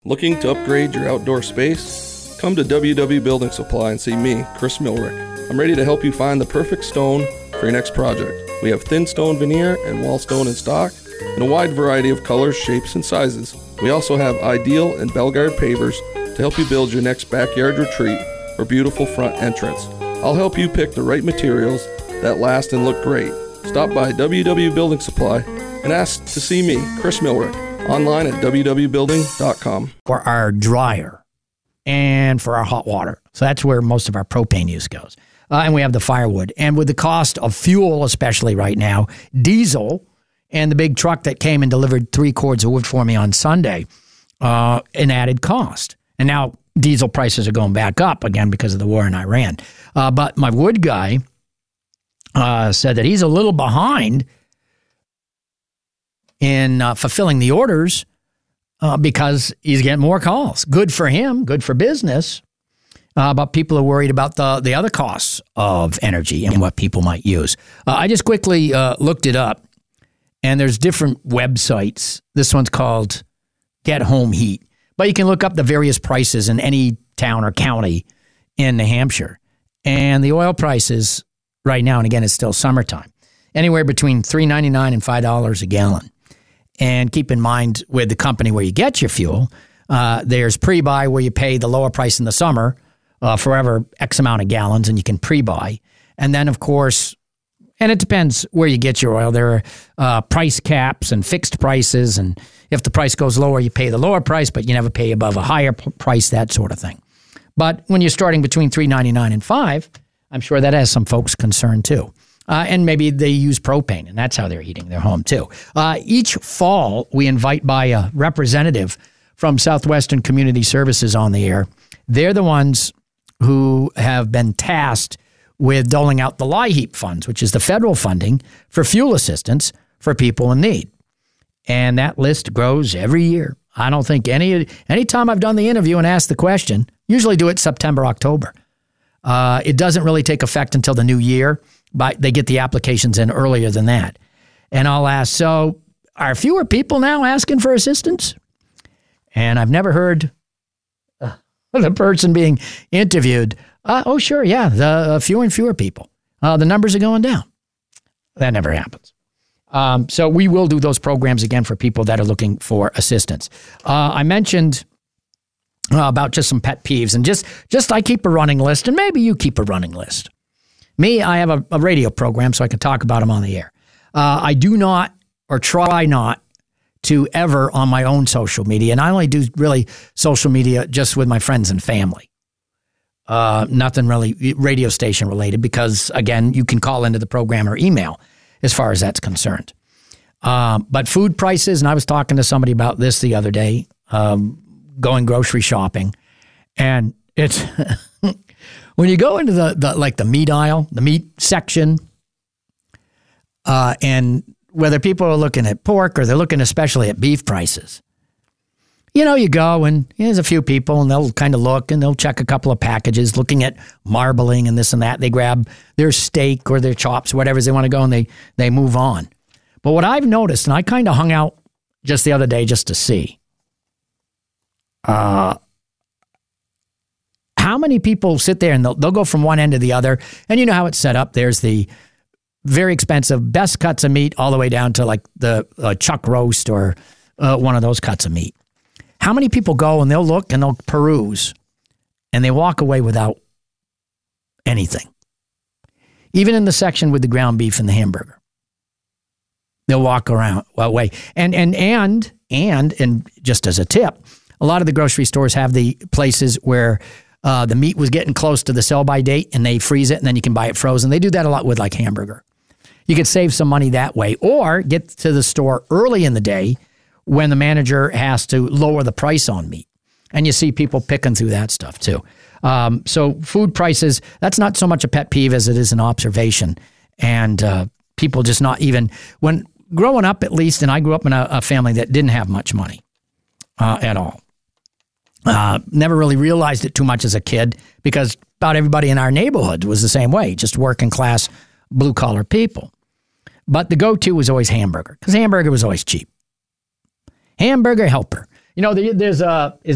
Looking to upgrade your outdoor space? Come to WW Building Supply and see me, Chris Milrick. I'm ready to help you find the perfect stone for your next project. We have thin stone veneer and wall stone in stock in a wide variety of colors, shapes, and sizes. We also have Ideal and Belgard pavers to help you build your next backyard retreat or beautiful front entrance. I'll help you pick the right materials that last and look great. Stop by WW Building Supply and ask to see me, Chris Milrick, online at www.building.com. For our dryer and for our hot water. So that's where most of our propane use goes. And we have the firewood. And with the cost of fuel, especially right now, diesel, and the big truck that came and delivered 3 cords of wood for me on Sunday, an added cost. And now diesel prices are going back up again because of the war in Iran. But my wood guy said that he's a little behind in fulfilling the orders because he's getting more calls. Good for him, good for business. But people are worried about the other costs of energy and what people might use. I just quickly looked it up, and there's different websites. This one's called Get Home Heat. But you can look up the various prices in any town or county in New Hampshire. And the oil prices right now, and again, it's still summertime, anywhere between $3.99 and $5 a gallon. And keep in mind, with the company where you get your fuel, there's pre-buy where you pay the lower price in the summer for X amount of gallons, and you can pre-buy. And then, of course, and it depends where you get your oil. There are price caps and fixed prices, and if the price goes lower, you pay the lower price, but you never pay above a higher price, that sort of thing. But when you're starting between $3.99 and $5, I'm sure that has some folks concerned too. And maybe they use propane, and that's how they're heating their home too. Each fall, we invite by a representative from Southwestern Community Services on the air. They're the ones who have been tasked with doling out the LIHEAP funds, which is the federal funding for fuel assistance for people in need. And that list grows every year. I don't think any time I've done the interview and asked the question, usually do it September, October. It doesn't really take effect until the new year, but they get the applications in earlier than that. And I'll ask, so are fewer people now asking for assistance? And I've never heard the person being interviewed, oh, sure, yeah, the fewer and fewer people. The numbers are going down. That never happens. So we will do those programs again for people that are looking for assistance. I mentioned about just some pet peeves, and just I keep a running list, and maybe you keep a running list. Me, I have a radio program, so I can talk about them on the air. I do not, or try not, to ever on my own social media, and I only do really social media just with my friends and family. Nothing really radio station related, because, again, you can call into the program or email as far as that's concerned. But food prices, and I was talking to somebody about this the other day, going grocery shopping, and it's when you go into the meat aisle, the meat section, and whether people are looking at pork or they're looking especially at beef prices, you go and there's a few people and they'll kind of look and they'll check a couple of packages looking at marbling and this and that. They grab their steak or their chops, whatever they want to go, and they move on. But what I've noticed, and I kind of hung out just the other day just to see, how many people sit there and they'll go from one end to the other, and you know how it's set up. There's the very expensive best cuts of meat all the way down to like the chuck roast or one of those cuts of meat. How many people go and they'll look and they'll peruse and they walk away without anything? Even in the section with the ground beef and the hamburger, they'll walk away. And just as a tip, a lot of the grocery stores have the places where the meat was getting close to the sell-by date and they freeze it and then you can buy it frozen. They do that a lot with like hamburger. You could save some money that way, or get to the store early in the day when the manager has to lower the price on meat. And you see people picking through that stuff too. So food prices, that's not so much a pet peeve as it is an observation. And people just not even, when growing up at least, and I grew up in a family that didn't have much money at all. Never really realized it too much as a kid because about everybody in our neighborhood was the same way, just working class, blue collar people. But the go-to was always hamburger because hamburger was always cheap. Hamburger helper. There's